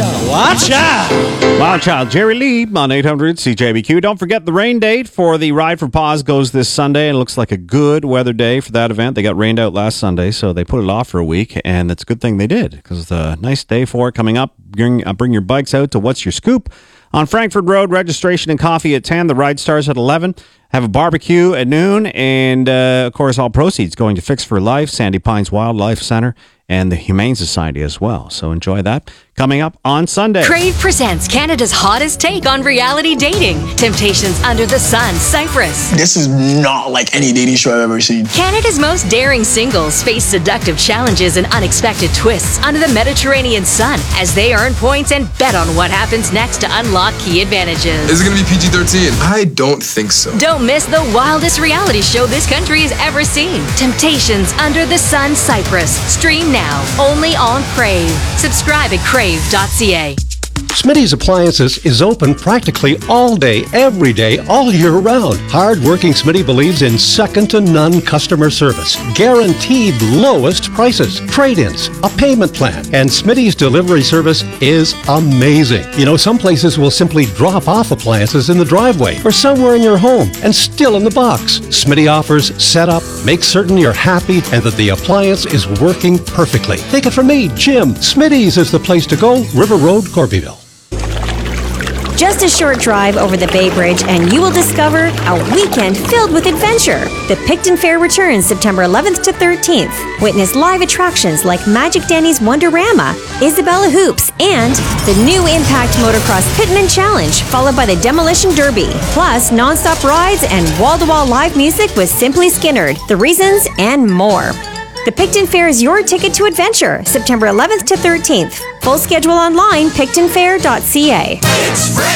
Wild Child, Jerry Lee on 800 CJBQ. Don't forget the rain date for the Ride for Paws goes this Sunday. It looks like a good weather day for that event. They got rained out last Sunday, so they put it off for a week, and it's a good thing they did because it's a nice day for it coming up. Bring your bikes out to What's Your Scoop on Frankfurt Road. Registration and coffee at 10. The ride starts at 11. Have a barbecue at noon, and of course, all proceeds going to Fix for Life, Sandy Pines Wildlife Center, and the Humane Society as well. So enjoy that. Coming up on Sunday. Crave presents Canada's hottest take on reality dating. Temptations Under the Sun, Cyprus. This is not like any dating show I've ever seen. Canada's most daring singles face seductive challenges and unexpected twists under the Mediterranean sun as they earn points and bet on what happens next to unlock key advantages. Is it going to be PG-13? I don't think so. Don't miss the wildest reality show this country has ever seen. Temptations Under the Sun, Cyprus. Stream now, only on Crave. Subscribe at crave.ca. Smitty's Appliances is open practically all day, every day, all year round. Hard-working Smitty believes in second-to-none customer service, guaranteed lowest prices, trade-ins, a payment plan, and Smitty's delivery service is amazing. You know, some places will simply drop off appliances in the driveway or somewhere in your home and still in the box. Smitty offers setup, make certain you're happy and that the appliance is working perfectly. Take it from me, Jim. Smitty's is the place to go, River Road, Corbyville. Just a short drive over the Bay Bridge and you will discover a weekend filled with adventure. The Picton Fair returns September 11th to 13th. Witness live attractions like Magic Danny's Wonderama, Isabella Hoops, and the new Impact Motocross Pitman Challenge, followed by the Demolition Derby. Plus, non-stop rides and wall-to-wall live music with Simply Skinnerd, The Reasons, and more. The Picton Fair is your ticket to adventure, September 11th to 13th. Full schedule online, pictonfair.ca.